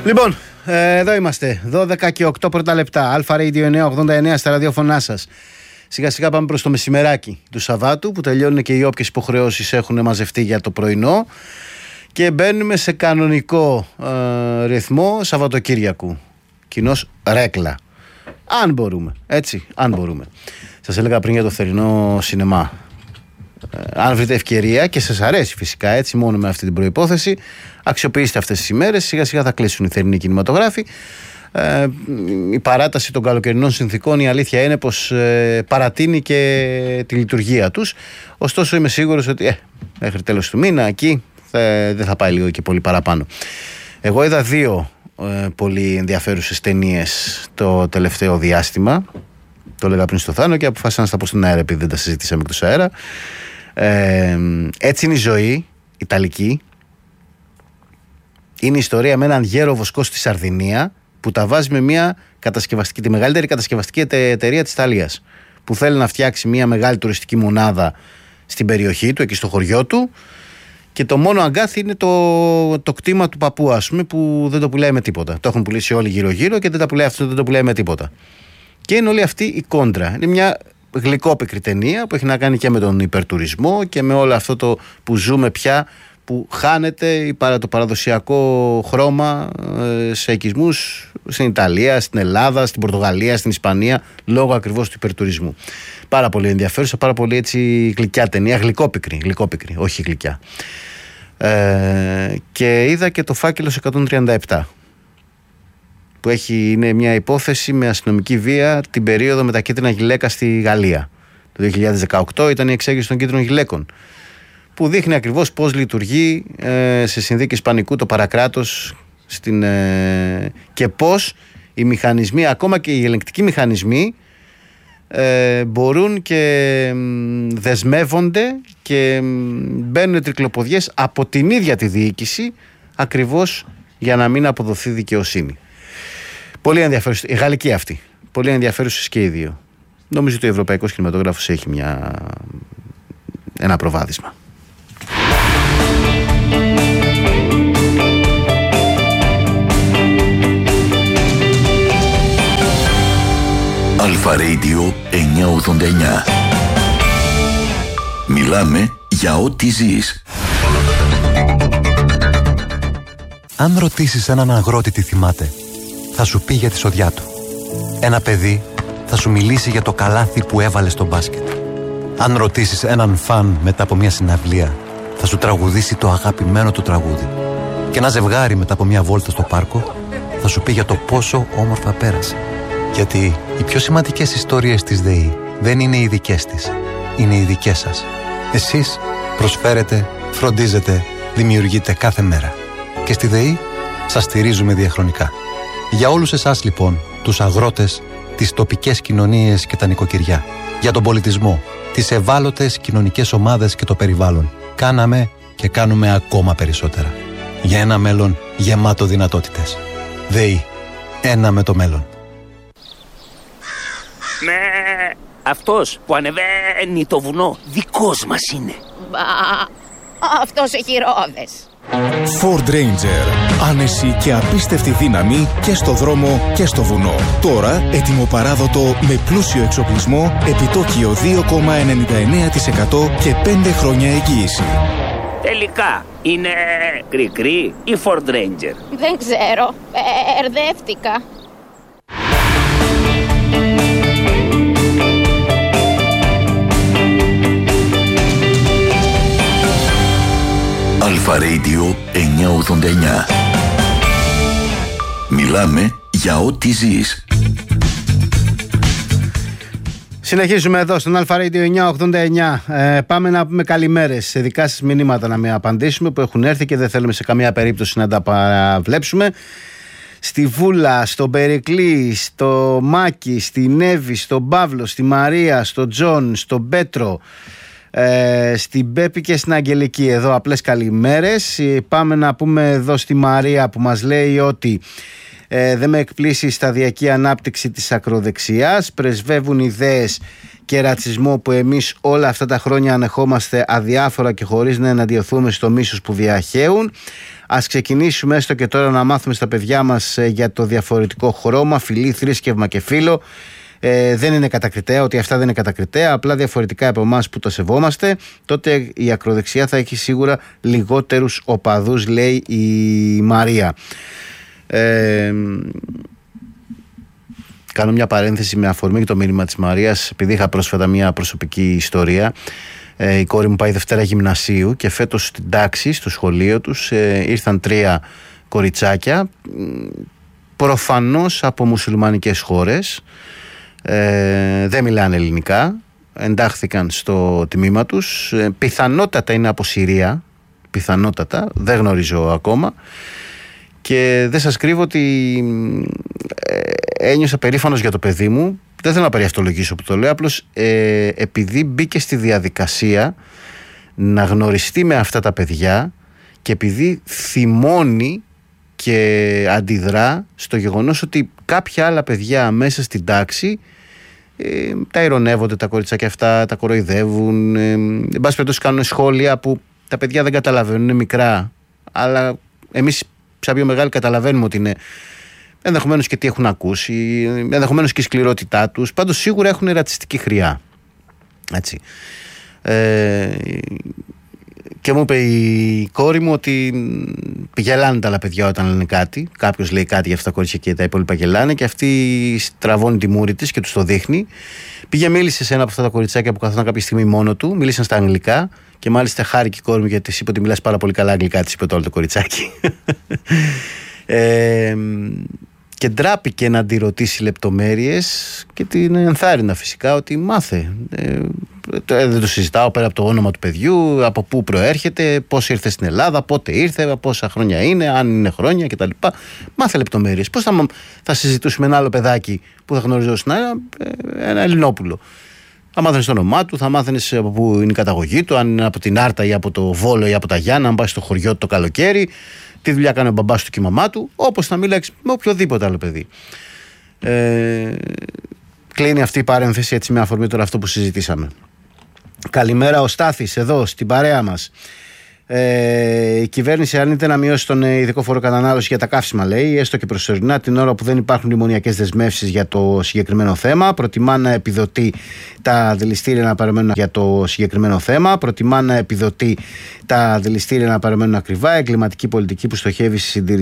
Λοιπόν, εδώ είμαστε. 12 και 8 πρώτα λεπτά. Αλφα Radio 989 στα ραδιόφωνά σας. Σιγά σιγά πάμε προς το μεσημεράκι του Σαββάτου, που τελειώνουν και οι όποιες υποχρεώσεις έχουν μαζευτεί για το πρωινό. Και μπαίνουμε σε κανονικό ρυθμό Σαββατοκύριακου. Κοινώς ρέκλα. Αν μπορούμε. Έτσι, αν μπορούμε. Σας έλεγα πριν για το θερινό σινεμά. Αν βρείτε ευκαιρία και σας αρέσει φυσικά, έτσι, μόνο με αυτή την προϋπόθεση, αξιοποιήστε αυτές τις ημέρες. Σιγά σιγά θα κλείσουν οι θερινοί κινηματογράφοι. Η παράταση των καλοκαιρινών συνθήκων, η αλήθεια είναι πως παρατείνει και τη λειτουργία τους. Ωστόσο είμαι σίγουρος ότι μέχρι τέλος του μήνα εκεί δεν θα πάει λίγο και πολύ παραπάνω. Εγώ είδα δύο πολύ ενδιαφέρουσες ταινίες το τελευταίο διάστημα. Το έλεγα πριν στο Θάνο και αποφάσισα να στα πω στον αέρα, επειδή δεν τα συζητήσαμε εκτός αέρα. Έτσι είναι η ζωή, Ιταλική. Είναι η ιστορία με έναν γέρο βοσκό στη Σαρδινία που τα βάζει με μια κατασκευαστική, τη μεγαλύτερη κατασκευαστική εταιρεία της Ιταλίας, που θέλει να φτιάξει μια μεγάλη τουριστική μονάδα στην περιοχή του, εκεί στο χωριό του, και το μόνο αγκάθι είναι το κτήμα του παππού, ας πούμε, που δεν το πουλάει με τίποτα. Το έχουν πουλήσει όλοι γύρω-γύρω και δεν το πουλάει με τίποτα. Και είναι όλη αυτή η κόντρα. Είναι μια γλυκόπικρη ταινία που έχει να κάνει και με τον υπερτουρισμό και με όλο αυτό το που ζούμε πια, που χάνεται το παραδοσιακό χρώμα σε οικισμούς στην Ιταλία, στην Ελλάδα, στην Πορτογαλία, στην Ισπανία, λόγω ακριβώς του υπερτουρισμού. Πάρα πολύ ενδιαφέρουσα, πάρα πολύ έτσι γλυκιά ταινία, γλυκόπικρη, όχι γλυκιά. Και είδα και το Φάκελος 137, που είναι μια υπόθεση με αστυνομική βία την περίοδο με τα κίτρινα γυλαίκα στη Γαλλία. Το 2018 ήταν η εξέγερση των κίτρινων γυλαίκων, που δείχνει ακριβώς πώς λειτουργεί σε συνθήκες πανικού το παρακράτος και πώς οι μηχανισμοί, ακόμα και οι ελεγκτικοί μηχανισμοί, μπορούν και δεσμεύονται και μπαίνουν τρικλοποδιές από την ίδια τη διοίκηση, ακριβώς για να μην αποδοθεί δικαιοσύνη. Πολύ ενδιαφέρουσα η γαλλική αυτή. Πολύ ενδιαφέρουσες και οι δύο. Νομίζω ότι ο ευρωπαϊκός κινηματογράφος έχει ένα προβάδισμα. Αλφα Radio 989. Μιλάμε για ό,τι ζεις. Αν ρωτήσεις έναν αγρότη τι θυμάται, θα σου πει για τη σοδιά του. Ένα παιδί θα σου μιλήσει για το καλάθι που έβαλε στο μπάσκετ. Αν ρωτήσεις έναν φαν μετά από μια συναυλία, θα σου τραγουδήσει το αγαπημένο του τραγούδι. Και ένα ζευγάρι μετά από μια βόλτα στο πάρκο θα σου πει για το πόσο όμορφα πέρασε. Γιατί οι πιο σημαντικές ιστορίες της ΔΕΗ δεν είναι οι δικές της, είναι οι δικές σας. Εσείς προσφέρετε, φροντίζετε, δημιουργείτε κάθε μέρα. Και στη ΔΕΗ σας στηρίζουμε διαχρονικά. Για όλους εσάς λοιπόν, τους αγρότες, τις τοπικές κοινωνίες και τα νοικοκυριά, για τον πολιτισμό, τις ευάλωτες κοινωνικές ομάδες και το περιβάλλον, κάναμε και κάνουμε ακόμα περισσότερα. Για ένα μέλλον γεμάτο δυνατότητες. ΔΕΗ. Ένα με το μέλλον. Με αυτός που ανεβαίνει το βουνό δικός μας είναι. Μπα, αυτός έχει ρόδες. Ford Ranger. Άνεση και απίστευτη δύναμη και στο δρόμο και στο βουνό. Τώρα ετοιμοπαράδοτο με πλούσιο εξοπλισμό, επιτόκιο 2,99% και 5 χρόνια εγγύηση. Τελικά είναι κρικρί ή Ford Ranger? Δεν ξέρω, μπερδεύτηκα. Αλφα Radio 989. Μιλάμε για ό,τι ζεις. Συνεχίζουμε εδώ στον Αλφα Radio 989. Πάμε να πούμε καλημέρες σε δικά σας μηνύματα να με απαντήσουμε, που έχουν έρθει και δεν θέλουμε σε καμία περίπτωση να τα παραβλέψουμε. Στη Βούλα, στον Περικλή, στο Μάκη, στη Νέβη, στον Παύλο, στη Μαρία, στον Τζον, στον Πέτρο, στην Πέπη και στην Αγγελική. Εδώ απλές καλημέρες. Πάμε να πούμε εδώ στη Μαρία, που μας λέει ότι δεν με εκπλήσει η σταδιακή ανάπτυξη της ακροδεξιάς, πρεσβεύουν ιδέες και ρατσισμό που εμείς όλα αυτά τα χρόνια ανεχόμαστε αδιάφορα και χωρίς να εναντιωθούμε στο μίσος που διαχέουν. Ας ξεκινήσουμε έστω και τώρα να μάθουμε στα παιδιά μας για το διαφορετικό χρώμα, φυλή, θρήσκευμα και φύλο. Δεν είναι κατακριτέα, ότι αυτά δεν είναι κατακριτέα, απλά διαφορετικά από εμάς που το σεβόμαστε. Τότε η ακροδεξιά θα έχει σίγουρα λιγότερους οπαδούς, λέει η Μαρία. Κάνω μια παρένθεση με αφορμή το μήνυμα της Μαρίας, επειδή είχα πρόσφατα μια προσωπική ιστορία. Η κόρη μου πάει Δευτέρα γυμνασίου και φέτος στην τάξη, στο σχολείο τους, ήρθαν 3 κοριτσάκια, προφανώς από μουσουλμανικές χώρες, δεν μιλάνε ελληνικά, εντάχθηκαν στο τμήμα τους, πιθανότατα είναι από Συρία, πιθανότατα, δεν γνωρίζω ακόμα. Και δεν σας κρύβω ότι ένιωσα περήφανος για το παιδί μου. Δεν θέλω να περιευτολογήσω που το λέω, απλώς επειδή μπήκε στη διαδικασία να γνωριστεί με αυτά τα παιδιά και επειδή θυμώνει και αντιδρά στο γεγονός ότι κάποια άλλα παιδιά μέσα στην τάξη τα ειρωνεύονται τα κοριτσάκια αυτά, τα κοροϊδεύουν, εν πάση περιπτώσει κάνουν σχόλια που τα παιδιά δεν καταλαβαίνουν, είναι μικρά, αλλά εμείς σαν πιο μεγάλοι καταλαβαίνουμε ότι είναι ενδεχομένως και τι έχουν ακούσει, ενδεχομένως και η σκληρότητά τους, πάντως σίγουρα έχουν ρατσιστική χρειά. Έτσι. Και μου είπε η κόρη μου ότι γελάνε τα άλλα παιδιά όταν λένε κάτι. Κάποιος λέει κάτι για αυτά τα κορίτσια και τα υπόλοιπα γελάνε, και αυτή τραβώνει τη μούρη της και τους το δείχνει. Πήγε, μίλησε σε ένα από αυτά τα κοριτσάκια που καθόταν κάποια στιγμή μόνο του, μίλησαν στα αγγλικά και μάλιστα χάρηκε η κόρη μου γιατί της είπε ότι μιλάς πάρα πολύ καλά αγγλικά, της είπε το όλο το κοριτσάκι. Και ντράπηκε να τη ρωτήσει λεπτομέρειες και την ενθάρρυνα φυσικά ότι μάθε. Δεν το συζητάω πέρα από το όνομα του παιδιού, από πού προέρχεται, πώς ήρθε στην Ελλάδα, πότε ήρθε, πόσα χρόνια είναι, αν είναι χρόνια κτλ. Μάθε λεπτομέρειες. Πώς θα συζητούσουμε ένα άλλο παιδάκι που θα γνωριζόταν ένα Ελληνόπουλο? Θα μάθαινες το όνομά του, θα μάθαινες από πού είναι η καταγωγή του, αν είναι από την Άρτα ή από το Βόλο ή από τα Γιάννα, αν πάει στο χωριό του το καλοκαίρι, τι δουλειά κάνει ο μπαμπάς του και η μαμά του, όπως θα μίλαξε με οποιοδήποτε άλλο παιδί. Κλείνει αυτή η παρένθεση έτσι με αφορμή τώρα αυτό που συζητήσαμε. Καλημέρα, ο Στάθης εδώ στην παρέα μας. Η κυβέρνηση αρνείται να μειώσει τον ειδικό φόρο κατανάλωση για τα καύσιμα, λέει, έστω και προσωρινά, την ώρα που δεν υπάρχουν μνημονιακές δεσμεύσεις για το συγκεκριμένο θέμα. Προτιμά να επιδοτεί τα δηληστήρια να παραμένουν για το συγκεκριμένο θέμα. Προτιμά να επιδοτεί τα δηληστήρια να παραμένουν ακριβά. Εγκληματική πολιτική που στοχεύει στη συντήρηση